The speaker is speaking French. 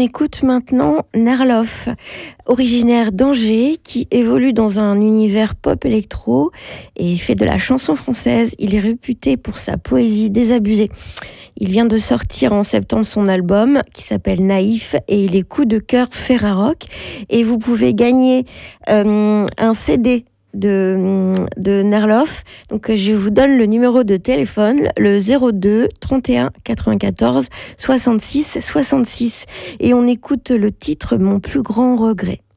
écoute maintenant Nerloff, originaire d'Angers, qui évolue dans un univers pop-électro et fait de la chanson française. Il est réputé pour sa poésie désabusée. Il vient de sortir en septembre son album qui s'appelle Naïf et il est coup de cœur Ferrarock. Et vous pouvez gagner un CD de Nerloff. Donc je vous donne le numéro de téléphone, le 02 31 94 66 66, et on écoute le titre Mon plus grand regret.